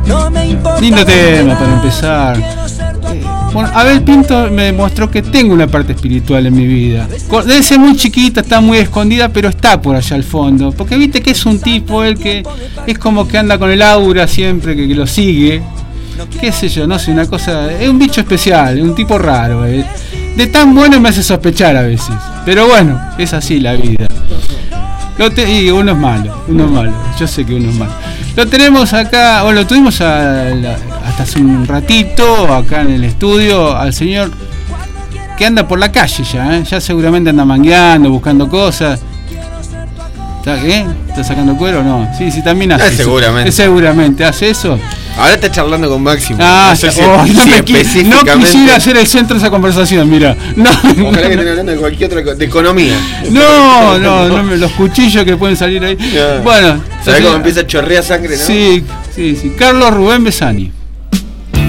Lindo tema para empezar. Bueno, Abel Pinto me demostró que tengo una parte espiritual en mi vida. Debe ser muy chiquita, está muy escondida, pero está por allá al fondo. Porque viste que es un tipo, él que es como que anda con el aura siempre, que lo sigue. Qué sé yo, no sé, una cosa. Es un bicho especial, es un tipo raro. De tan bueno me hace sospechar a veces. Pero bueno, es así la vida. Y uno es malo. Yo sé que uno es malo. Lo tenemos acá, o lo tuvimos hasta hace un ratito acá en el estudio al señor que anda por la calle ya seguramente anda mangueando, buscando cosas. ¿Qué? ¿Está sacando cuero o no? Sí, también hace eso. Seguramente hace eso. Ahora está charlando con Máximo. No quisiera ser el centro de esa conversación, mira. Ojalá que estén hablando de cualquier otra cosa, de economía. No, los cuchillos que pueden salir ahí. Bueno, ¿sabés cómo empieza a chorrear sangre, no? Sí. Carlos Rubén Besani.